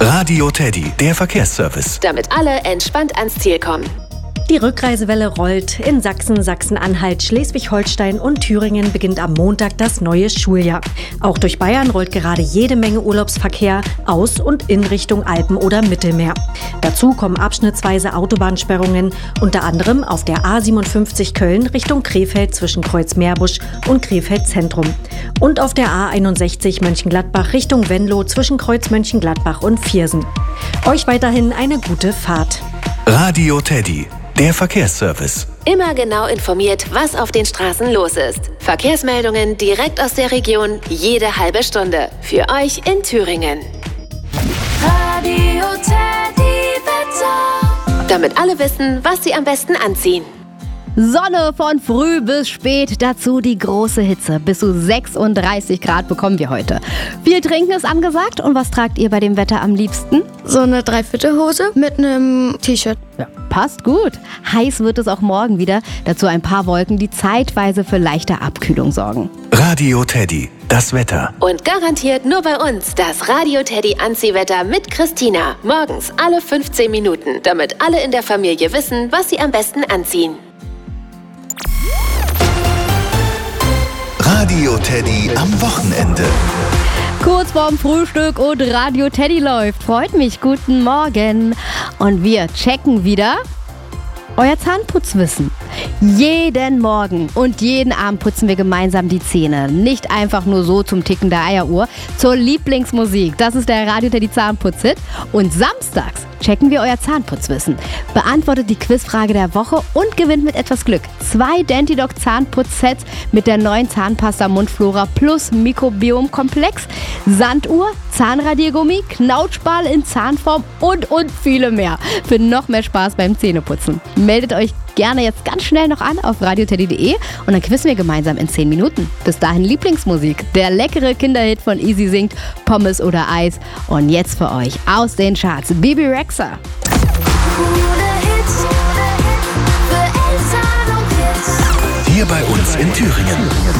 Radio Teddy, der Verkehrsservice. Damit alle entspannt ans Ziel kommen. Die Rückreisewelle rollt. In Sachsen, Sachsen-Anhalt, Schleswig-Holstein und Thüringen beginnt am Montag das neue Schuljahr. Auch durch Bayern rollt gerade jede Menge Urlaubsverkehr aus und in Richtung Alpen oder Mittelmeer. Dazu kommen abschnittsweise Autobahnsperrungen, unter anderem auf der A57 Köln Richtung Krefeld zwischen Kreuz-Meerbusch und Krefeld Zentrum. Und auf der A61 Mönchengladbach Richtung Venlo zwischen Kreuz Mönchengladbach und Viersen. Euch weiterhin eine gute Fahrt. Radio Teddy, der Verkehrsservice. Immer genau informiert, was auf den Straßen los ist. Verkehrsmeldungen direkt aus der Region, jede halbe Stunde. Für euch in Thüringen. Radio Teddy Wetter. Damit alle wissen, was sie am besten anziehen. Sonne von früh bis spät, dazu die große Hitze. Bis zu 36 Grad bekommen wir heute. Viel Trinken ist angesagt. Und was tragt ihr bei dem Wetter am liebsten? So eine Dreiviertelhose mit einem T-Shirt. Ja, passt gut. Heiß wird es auch morgen wieder. Dazu ein paar Wolken, die zeitweise für leichte Abkühlung sorgen. Radio Teddy, das Wetter. Und garantiert nur bei uns das Radio Teddy Anziehwetter mit Christina. Morgens alle 15 Minuten, damit alle in der Familie wissen, was sie am besten anziehen. Radio Teddy am Wochenende. Kurz vorm Frühstück und Radio Teddy läuft. Freut mich. Guten Morgen. Und wir checken wieder euer Zahnputzwissen. Jeden Morgen und jeden Abend putzen wir gemeinsam die Zähne. Nicht einfach nur so zum Ticken der Eieruhr. Zur Lieblingsmusik. Das ist der Radio Teddy Zahnputzhit. Und samstags checken wir euer Zahnputzwissen. Beantwortet die Quizfrage der Woche und gewinnt mit etwas Glück 2 Dentidoc Zahnputzsets mit der neuen Zahnpasta Mundflora plus Mikrobiom-Komplex, Sanduhr, Zahnradiergummi, Knautschball in Zahnform und viele mehr. Für noch mehr Spaß beim Zähneputzen. Meldet euch gerne jetzt ganz schnell noch an auf radioteddy.de und dann quizzen wir gemeinsam in 10 Minuten. Bis dahin Lieblingsmusik. Der leckere Kinderhit von Easy singt Pommes oder Eis. Und jetzt für euch aus den Charts Bibi Rexha. Hier bei uns in Thüringen.